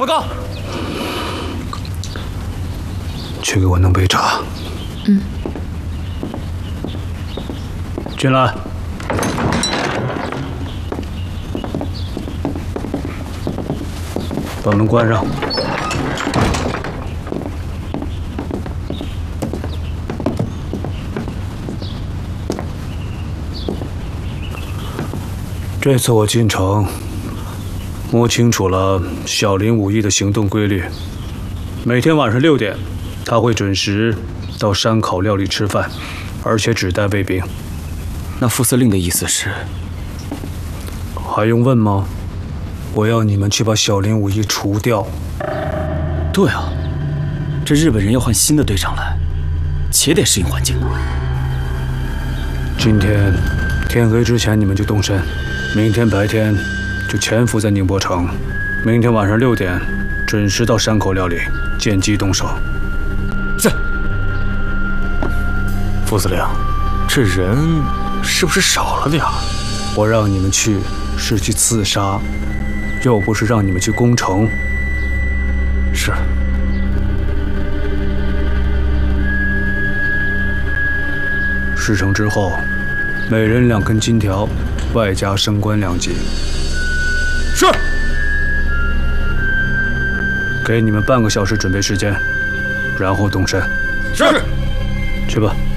报告。 去给我弄杯茶。 嗯。 进来。把门关上。这次我进城，摸清楚了小林武艺的行动规律。每天晚上6点，他会准时到山口料理吃饭，而且只带卫兵。 那副司令的意思是？ 还用问吗？我要你们去把小林武艺除掉。 对啊，这日本人要换新的队长来，且得适应环境呢。 今天天黑之前你们就动身。明天白天就潜伏在宁波城，明天晚上6点准时到山口料理，见机动手。 是。 副司令，这人是不是少了点？ 我让你们去是去刺杀，又不是让你们去攻城。 是。 事成之后，每人2根金条。外加升官2级。 是。 给你们半个小时准备时间，然后动身。 是。 去吧。